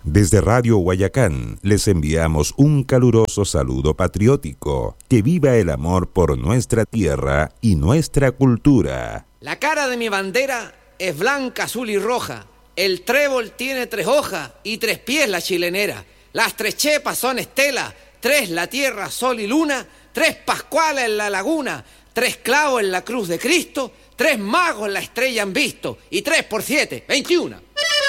Desde Radio Guayacán les enviamos un caluroso saludo patriótico. Que viva el amor por nuestra tierra y nuestra cultura. La cara de mi bandera es blanca, azul y roja. El trébol tiene 3 hojas y 3 pies la chilenera. Las 3 chepas son estelas, 3 la tierra, sol y luna, 3 pascuales en la laguna, 3 clavos en la cruz de Cristo, 3 magos la estrella han visto y 3 por 7, 21.